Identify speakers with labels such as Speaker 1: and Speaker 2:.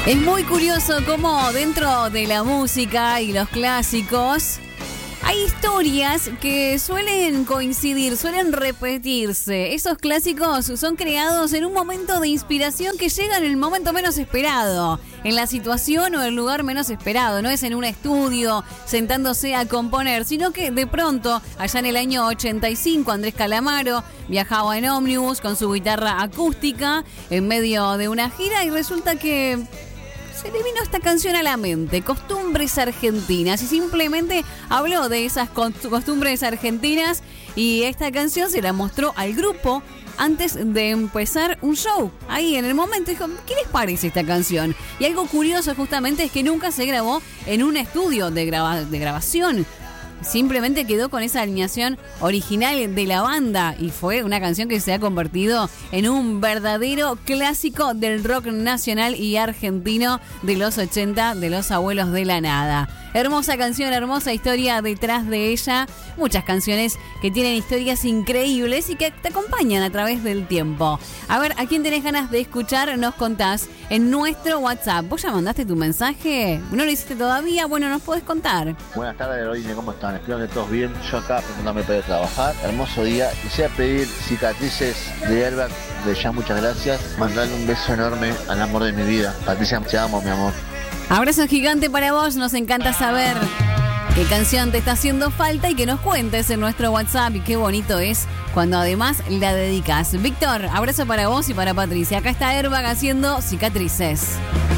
Speaker 1: Es muy curioso cómo dentro de la música y los clásicos hay historias que suelen coincidir, suelen repetirse. Esos clásicos son creados en un momento de inspiración que llega en el momento menos esperado, en la situación o el lugar menos esperado. No es en un estudio sentándose a componer, sino que de pronto, allá en el año 85, Andrés Calamaro viajaba en ómnibus con su guitarra acústica en medio de una gira y resulta que se le vino esta canción a la mente, Costumbres Argentinas, y simplemente habló de esas costumbres argentinas y esta canción se la mostró al grupo antes de empezar un show. Ahí en el momento dijo, ¿qué les parece esta canción? Y algo curioso justamente es que nunca se grabó en un estudio de grabación. Simplemente quedó con esa alineación original de la banda y fue una canción que se ha convertido en un verdadero clásico del rock nacional y argentino de los 80, de los abuelos de la nada. Hermosa canción, hermosa historia detrás de ella. Muchas canciones que tienen historias increíbles y que te acompañan a través del tiempo. A ver, ¿a quién tenés ganas de escuchar? Nos contás en nuestro WhatsApp. ¿Vos ya mandaste tu mensaje? ¿No lo hiciste todavía? Bueno, nos podés contar.
Speaker 2: Buenas tardes, Lorine, ¿cómo están? Espero que todos bien. Yo acá preguntándome para trabajar. Hermoso día. Quisiera pedir Cicatrices de Airbag de Jazz, muchas gracias. Mandarle un beso enorme al amor de mi vida. Patricia, te amo, mi amor.
Speaker 1: Abrazo gigante para vos, nos encanta saber qué canción te está haciendo falta y que nos cuentes en nuestro WhatsApp. Y qué bonito es cuando además la dedicas. Víctor, abrazo para vos y para Patricia. Acá está Airbag haciendo Cicatrices.